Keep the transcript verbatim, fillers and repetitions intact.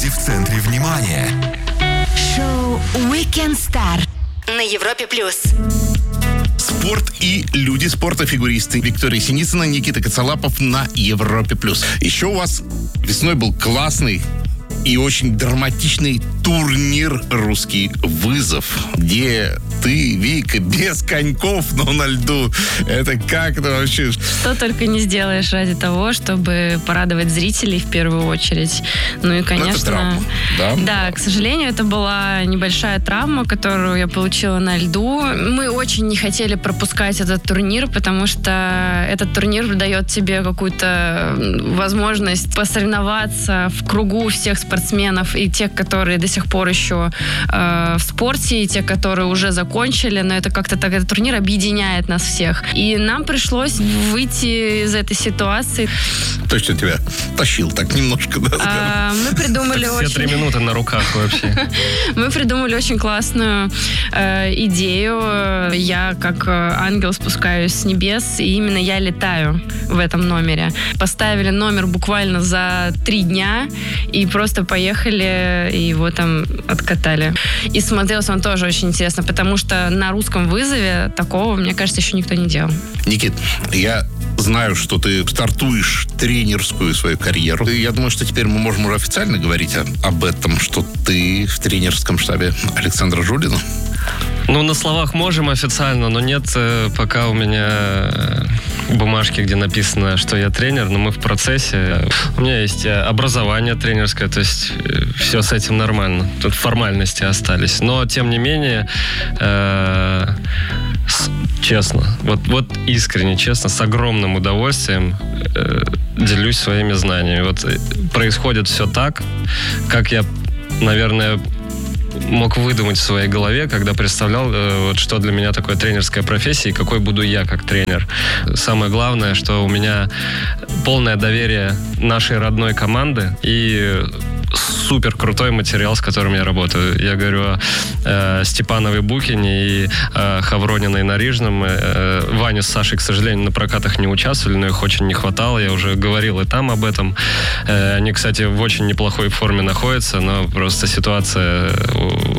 в центре внимания. Шоу Weekend Star на Европе плюс. Спорт и люди спорта, фигуристы Виктория Синицына, Никита Коцалапов на Европе плюс. Еще у вас весной был классный и очень драматичный турнир «Русский вызов», где ты, Вика, без коньков, но на льду. Это как это вообще? Что только не сделаешь ради того, чтобы порадовать зрителей в первую очередь. Ну и, конечно... Это травма, да? Да, к сожалению, это была небольшая травма, которую я получила на льду. Мы очень не хотели пропускать этот турнир, потому что этот турнир дает тебе какую-то возможность посоревноваться в кругу всех спортсменов, и тех, которые до сих пор еще э, в спорте, и те, которые уже закончили, но это как-то так, этот турнир объединяет нас всех. И нам пришлось выйти из этой ситуации. Точно тебя тащил так немножко, да? А, мы придумали так очень... Все три минуты на руках вообще. Мы придумали очень классную э, идею. Я, как ангел, спускаюсь с небес, и именно я летаю в этом номере. Поставили номер буквально за три дня, и просто поехали, и его там откатали. И смотрелся он тоже очень интересно, потому что на русском вызове такого, мне кажется, еще никто не делал. Никит, я знаю, что ты стартуешь тренерскую свою карьеру. И я думаю, что теперь мы можем уже официально говорить о, об этом, что ты в тренерском штабе Александра Жулина. Ну, на словах можем официально, но нет пока у меня бумажки, где написано, что я тренер, но мы в процессе. У меня есть образование тренерское, то есть все с этим нормально. Тут формальности остались. Но, тем не менее, э- с- честно, вот, вот искренне, честно, с огромным удовольствием э- делюсь своими знаниями. Вот происходит все так, как я, наверное, мог выдумать в своей голове, когда представлял, э, вот, что для меня такое тренерская профессия и какой буду я как тренер. Самое главное, что у меня полное доверие нашей родной команды и супер крутой материал, с которым я работаю. Я говорю о э, Степановой Букине и э, Хаврониной Нарижном. Э, Ваня с Сашей, к сожалению, на прокатах не участвовали, но их очень не хватало. Я уже говорил и там об этом. Э, они, кстати, в очень неплохой форме находятся, но просто ситуация